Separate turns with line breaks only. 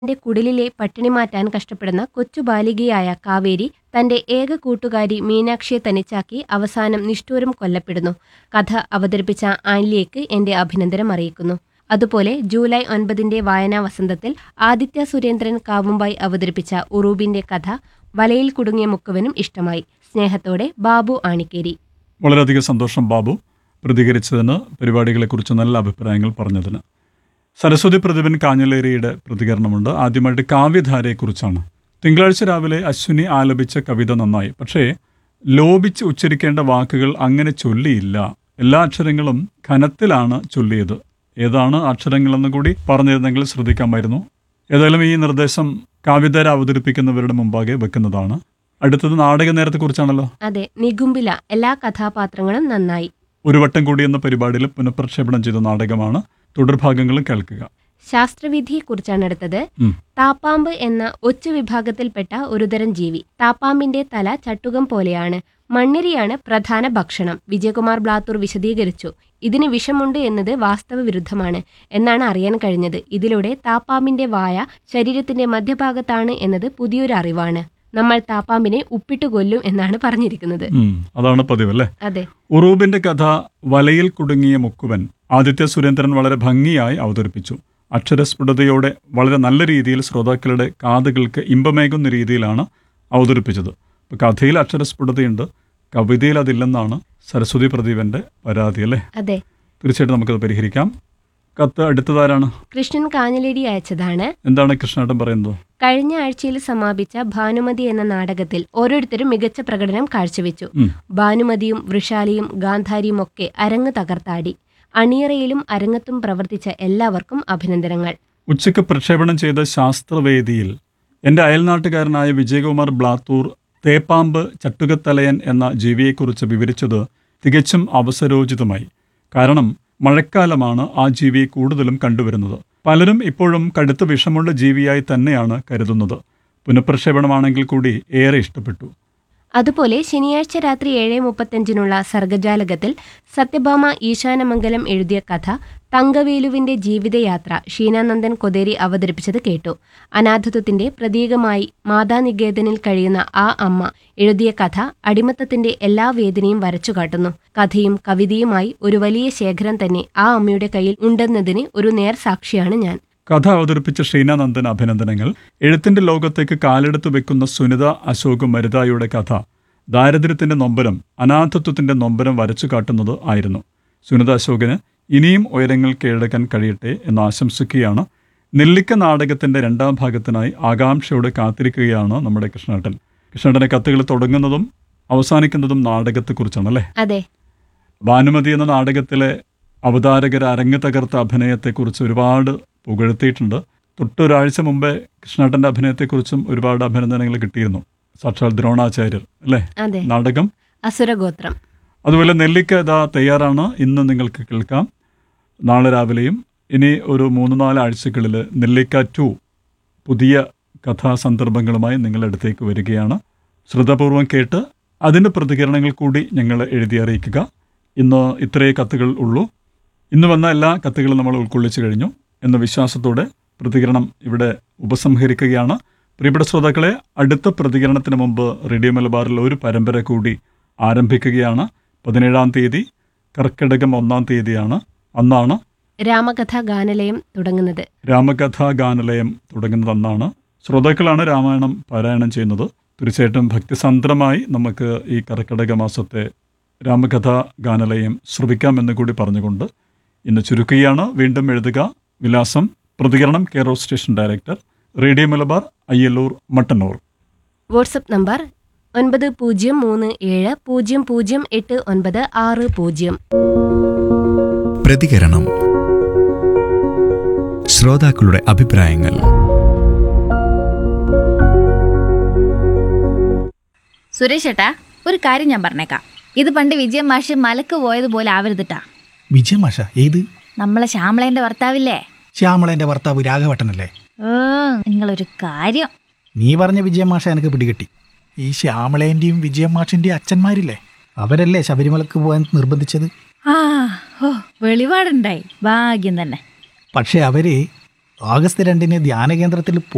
തന്റെ കുടിലിലെ പട്ടിണി മാറ്റാൻ കഷ്ടപ്പെടുന്ന കൊച്ചു ബാലികയായ കാവേരി തന്റെ ഏക കൂട്ടുകാരി മീനാക്ഷിയെ തനിച്ചാക്കി അവസാനം നിഷ്ഠൂരം കൊല്ലപ്പെടുന്നു. കഥ അവതരിപ്പിച്ച ആൻലിയയ്ക്ക് എന്റെ അഭിനന്ദനം അറിയിക്കുന്നു. അതുപോലെ ജൂലൈ 9 വായനാ വസന്തത്തിൽ ആദിത്യ സുരേന്ദ്രൻ കാവുമ്പായി അവതരിപ്പിച്ച ഉറൂബിന്റെ കഥ വലയിൽ കുടുങ്ങിയ മുക്കുവനും ഇഷ്ടമായി. സ്നേഹത്തോടെ ബാബു ആണിക്കേരി.
വളരെയധികം സന്തോഷം ബാബു പ്രതികരിച്ചതിന്, പരിപാടികളെക്കുറിച്ച് നല്ല അഭിപ്രായങ്ങൾ പറഞ്ഞതിന്. സരസ്വതി പ്രതിഭൻ കാഞ്ഞലേരിയുടെ പ്രതികരണമുണ്ട്. ആദ്യമായിട്ട് കാവ്യധാരയെക്കുറിച്ചാണ്. തിങ്കളാഴ്ച രാവിലെ അശ്വിനി ആലപിച്ച കവിത നന്നായി, പക്ഷേ ലോപിച്ച് ഉച്ചരിക്കേണ്ട വാക്കുകൾ അങ്ങനെ ചൊല്ലിയില്ല. എല്ലാ അക്ഷരങ്ങളും ഘനത്തിലാണ് ചൊല്ലിയത്. ഏതാണ് അക്ഷരങ്ങളെന്ന് കൂടി പറഞ്ഞിരുന്നെങ്കിൽ ശ്രദ്ധിക്കാമായിരുന്നു. ഏതായാലും ഈ നിർദ്ദേശം കാവ്യധാര അവതരിപ്പിക്കുന്നവരുടെ മുമ്പാകെ വെക്കുന്നതാണ്. അടുത്തത് നാടക നേരത്തെക്കുറിച്ചാണല്ലോ.
അതെ, നികുംബില എല്ലാ കഥാപാത്രങ്ങളും നന്നായി.
ഒരു വട്ടം കൂടി എന്ന പരിപാടിയിൽ പുനഃപ്രക്ഷേപണം ചെയ്ത നാടകമാണ്. തുടർഭാഗങ്ങളും കേൾക്കുക.
ശാസ്ത്രവിധിയെക്കുറിച്ചാണ് അടുത്തത്. താപ്പാമ്പ് എന്ന ഒച്ചു വിഭാഗത്തിൽപ്പെട്ട ഒരുതരം ജീവി. താപ്പാമ്പിന്റെ തല ചട്ടുകം പോലെയാണ്. മണ്ണിരയാണ് പ്രധാന ഭക്ഷണം. വിജയകുമാർ ബ്ലാത്തൂർ വിശദീകരിച്ചു. ഇതിന് വിഷമുണ്ട് എന്നത് വാസ്തവ വിരുദ്ധമാണ് എന്നാണ് അറിയാൻ കഴിഞ്ഞത്. ഇതിലൂടെ താപ്പാമ്പിന്റെ വായ ശരീരത്തിന്റെ മധ്യഭാഗത്താണ് എന്നത് പുതിയൊരു അറിവാണ്. നമ്മൾ താപ്പാമ്പിനെ ഉപ്പിട്ട് കൊല്ലും എന്നാണ് പറഞ്ഞിരിക്കുന്നത്.
അതാണ് പതിവ് അല്ലേ?
അതെ.
ഉറൂബിന്റെ കഥ വലയിൽ കുടുങ്ങിയ മുക്കുവൻ ആദിത്യ സുരേന്ദ്രൻ വളരെ ഭംഗിയായി അവതരിപ്പിച്ചു. അക്ഷരസ്ഫുടതയോടെ വളരെ നല്ല രീതിയിൽ ശ്രോതാക്കളുടെ കാതുകൾക്ക് ഇമ്പമേകുന്ന രീതിയിലാണ് അവതരിപ്പിച്ചത്. ഇപ്പൊ കഥയിൽ അക്ഷരസ്ഫുടതയുണ്ട്, കവിതയിൽ അതില്ലെന്നാണ് സരസ്വതി പ്രദീപന്റെ പരാതി അല്ലേ?
അതെ,
തീർച്ചയായിട്ടും നമുക്കത് പരിഹരിക്കാം. കത്ത് അടുത്തതാരാണ്?
കൃഷ്ണൻ കാഞ്ഞലേരി അയച്ചതാണ്.
എന്താണ് കൃഷ്ണേട്ടൻ പറയുന്നത്?
കഴിഞ്ഞ ആഴ്ചയിൽ സമാപിച്ച ഭാനുമതി എന്ന നാടകത്തിൽ ഓരോരുത്തരും മികച്ച പ്രകടനം കാഴ്ചവെച്ചു. ഭാനുമതിയും വൃഷാലിയും ഗാന്ധാരിയും ഒക്കെ അരങ്ങ് തകർത്താടി. അണിയറയിലും അരങ്ങത്തും പ്രവർത്തിച്ച എല്ലാവർക്കും അഭിനന്ദനങ്ങൾ.
ഉച്ചയ്ക്ക് പ്രക്ഷേപണം ചെയ്ത ശാസ്ത്രവേദിയിൽ എൻ്റെ അയൽനാട്ടുകാരനായ വിജയകുമാർ ബ്ലാത്തൂർ തേപ്പാമ്പ് ചട്ടുകത്തലയൻ എന്ന ജീവിയെക്കുറിച്ച് വിവരിച്ചത് തികച്ചും അവസരോചിതമായി. കാരണം മഴക്കാലമാണ് ആ ജീവിയെ കൂടുതലും കണ്ടുവരുന്നത്. പലരും ഇപ്പോഴും കടുത്ത വിഷമുള്ള ജീവിയായി തന്നെയാണ് കരുതുന്നത്. പുനഃപ്രക്ഷേപണമാണെങ്കിൽ കൂടി ഏറെ ഇഷ്ടപ്പെട്ടു.
അതുപോലെ ശനിയാഴ്ച രാത്രി 7:35 സർഗജാലകത്തിൽ സത്യഭാമ ഈശാനമംഗലം എഴുതിയ കഥ തങ്കവേലുവിന്റെ ജീവിതയാത്ര ഷീനാനന്ദൻ കൊതേരി അവതരിപ്പിച്ചത് കേട്ടു. അനാഥത്വത്തിന്റെ പ്രതീകമായി മാതാനികേതനിൽ കഴിയുന്ന ആ അമ്മ എഴുതിയ കഥ അടിമത്തത്തിന്റെ എല്ലാ വേദനയും വരച്ചുകാട്ടുന്നു. കഥയും കവിതയുമായി ഒരു വലിയ ശേഖരം തന്നെ ആ അമ്മയുടെ കയ്യിൽ ഉണ്ടെന്നതിന് ഒരു നേർസാക്ഷിയാണ് ഞാൻ.
കഥ അവതരിപ്പിച്ച ഷീനാനന്ദൻ അഭിനന്ദനങ്ങൾ. എഴുത്തിന്റെ ലോകത്തേക്ക് കാലെടുത്തു വെക്കുന്ന സുനിത അശോക് മരുതായുടെ കഥ ദാരിദ്ര്യത്തിന്റെ നൊമ്പരം, അനാഥത്വത്തിന്റെ നൊമ്പരം വരച്ചു കാട്ടുന്നത് ആയിരുന്നു. സുനിത അശോകിന് ഇനിയും ഉയരങ്ങൾ കീഴടക്കാൻ കഴിയട്ടെ എന്ന് ആശംസിക്കുകയാണ്. നെല്ലിക്ക നാടകത്തിന്റെ 2ാം ഭാഗത്തിനായി ആകാംക്ഷയോടെ കാത്തിരിക്കുകയാണ് നമ്മുടെ കൃഷ്ണേട്ടൻ. കൃഷ്ണേട്ടന്റെ കത്തുകൾ തുടങ്ങുന്നതും അവസാനിക്കുന്നതും നാടകത്തെക്കുറിച്ചാണ് അല്ലേ?
അതെ.
ഭാനുമതി എന്ന നാടകത്തിലെ അവതാരകർ അരങ്ങ് തകർത്ത അഭിനയത്തെക്കുറിച്ച് ഒരുപാട് പുകഴ്ത്തിയിട്ടുണ്ട്. തൊട്ടൊരാഴ്ച മുമ്പേ കൃഷ്ണേട്ടന്റെ അഭിനയത്തെക്കുറിച്ചും ഒരുപാട് അഭിനന്ദനങ്ങൾ കിട്ടിയിരുന്നു. സാക്ഷാൽ ദ്രോണാചാര്യർ അല്ലേ? നാടകം
അസുരഗോത്രം. അതുപോലെ
നെല്ലിക്ക ഇതാ തയ്യാറാണ്. ഇന്ന് നിങ്ങൾക്ക് കേൾക്കാം, നാളെ രാവിലെയും. ഇനി ഒരു 3-4 ആഴ്ചകളിൽ നെല്ലിക്ക 2 പുതിയ കഥാസന്ദർഭങ്ങളുമായി നിങ്ങളുടെ അടുത്തേക്ക് വരികയാണ്. ശ്രദ്ധാപൂർവം കേട്ട് അതിൻ്റെ പ്രതികരണങ്ങൾ കൂടി ഞങ്ങൾ എഴുതി അറിയിക്കുക. ഇന്ന് ഇത്രയേ കത്തുകൾ ഉള്ളൂ. ഇന്ന് വന്ന എല്ലാ കത്തുകളും നമ്മൾ ഉൾക്കൊള്ളിച്ചു കഴിഞ്ഞു എന്ന വിശ്വാസത്തോടെ പ്രതികരണം ഇവിടെ ഉപസംഹരിക്കുകയാണ്. പ്രിയപ്പെട്ട ശ്രോതാക്കളെ, അടുത്ത പ്രതികരണത്തിന് മുമ്പ് റേഡിയോ മലബാറിൽ ഒരു പരമ്പര കൂടി ആരംഭിക്കുകയാണ്. 17-ാം തീയതി കർക്കിടകം 1-ാം തീയതിയാണ്. അന്നാണ്
രാമകഥാ ഗാനലയം തുടങ്ങുന്നത്.
അന്നാണ്. ശ്രോതാക്കളാണ് രാമായണം പാരായണം ചെയ്യുന്നത്. തീർച്ചയായിട്ടും ഭക്തിസന്ദ്രമായി നമുക്ക് ഈ കർക്കിടക മാസത്തെ രാമകഥാ ഗാനലയം ശ്രവിക്കാമെന്ന് കൂടി പറഞ്ഞുകൊണ്ട് ഇന്ന് ചുരുക്കുകയാണ്. വീണ്ടും എഴുതുക. വിലാസം: പ്രതികരണം, care of station director, radio Malabar, Ayyallur, Mattannur.
WhatsApp number 9037008960.
പ്രതികരണം. ശ്രോതാക്കളുടെ അഭിപ്രായങ്ങൾ.
സുരേഷ് ഏട്ടാ, ഒരു കാര്യം ഞാൻ പറഞ്ഞേക്കാം. ഇത് പണ്ട് വിജയ മാഷ് മലക്ക് പോയതുപോലെ ആവരുതിട്ടാ.
വിജയ മാഷ? ഏത്?
നമ്മളെ ശ്യാമളേന്റെ ഭർത്താവില്ലേ?
ശ്യാമളേന്റെ ഭർത്താവ് രാഘവട്ടനല്ലേ?
നിങ്ങളൊരു കാര്യം.
നീ പറഞ്ഞ വിജയ മാഷ എനിക്ക് പിടികിട്ടി. ഈ ശ്യാമളേന്റെയും വിജയ മാഷിന്റെയും അച്ഛന്മാരില്ലേ, അവരല്ലേ ശബരിമലക്ക് പോകാൻ നിർബന്ധിച്ചത്?
വെളിപാടുണ്ടായി. ഭാഗ്യം തന്നെ.
പക്ഷെ അവര് ആഗസ്റ്റ് 2 ധ്യാന കേന്ദ്രത്തിൽ